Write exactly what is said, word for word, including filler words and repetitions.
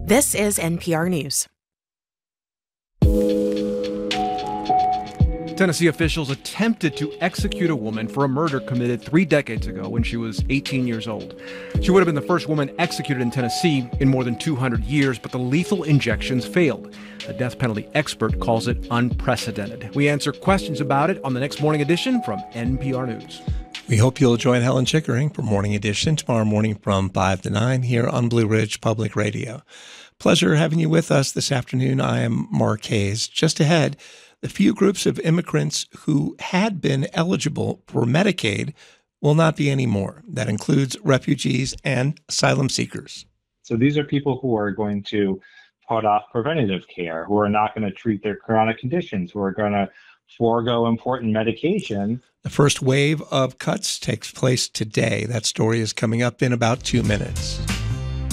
This is N P R News. Tennessee officials attempted to execute a woman for a murder committed three decades ago when she was eighteen years old. She would have been the first woman executed in Tennessee in more than two hundred years, but the lethal injections failed. A death penalty expert calls it unprecedented. We answer questions about it on the next Morning Edition from N P R News. We hope you'll join Helen Chickering for Morning Edition tomorrow morning from five to nine here on Blue Ridge Public Radio. Pleasure having you with us this afternoon. I am Mark Hayes. Just ahead, the few groups of immigrants who had been eligible for Medicaid will not be anymore. That includes refugees and asylum seekers. So these are people who are going to put off preventative care, who are not going to treat their chronic conditions, who are going to forego important medication. The first wave of cuts takes place today. That story is coming up in about two minutes.